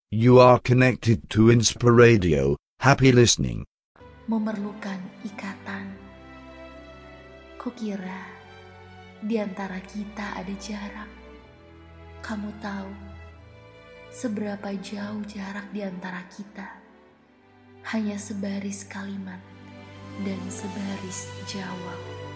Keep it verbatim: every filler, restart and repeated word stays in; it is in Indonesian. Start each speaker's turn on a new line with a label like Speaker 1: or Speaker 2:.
Speaker 1: You are connected to Inspiradio. Happy listening.
Speaker 2: Memerlukan ikatan. Kukira di antara kita ada jarak. Kamu tahu seberapa jauh jarak di antara kita? Hanya sebaris kalimat dan sebaris jawab.